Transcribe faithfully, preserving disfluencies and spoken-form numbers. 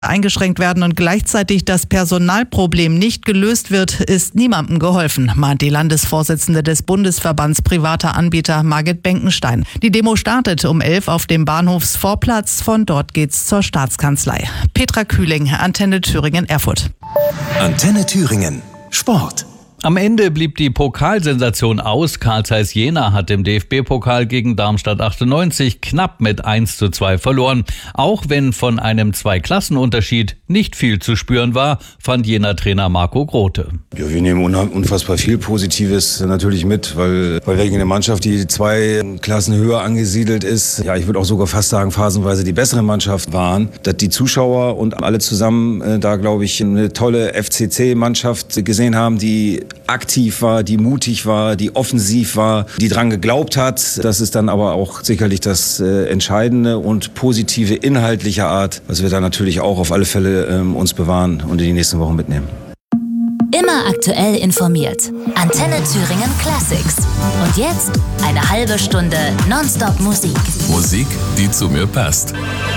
eingeschränkt werden und gleichzeitig das Personalproblem nicht gelöst wird, ist niemandem geholfen, mahnt die Landesvorsitzende des Bundesverbands privater Anbieter Margit Benkenstein. Die Demo startet um elf auf dem Bahnhofsvorplatz. Von dort geht's zur Staatskanzlei. Petra Kühling, Antenne Thüringen, Erfurt. Antenne Thüringen, Sport. Am Ende blieb die Pokalsensation aus. Carl Zeiss Jena hat im D F B-Pokal gegen Darmstadt achtundneunzig knapp mit eins zu zwei verloren. Auch wenn von einem Zweiklassenunterschied nicht viel zu spüren war, fand Jena-Trainer Marco Grote. Ja, wir nehmen unfassbar viel Positives natürlich mit, weil, weil wir gegen eine Mannschaft, die zwei Klassen höher angesiedelt ist, ja, ich würde auch sogar fast sagen, phasenweise die bessere Mannschaft waren, dass die Zuschauer und alle zusammen äh, da, glaube ich, eine tolle F C C-Mannschaft gesehen haben, die aktiv war, die mutig war, die offensiv war, die dran geglaubt hat. Das ist dann aber auch sicherlich das äh, Entscheidende und positive inhaltliche Art, was wir da natürlich auch auf alle Fälle ähm, uns bewahren und in die nächsten Wochen mitnehmen. Immer aktuell informiert. Antenne Thüringen Classics. Und jetzt eine halbe Stunde Nonstop Musik. Musik, die zu mir passt.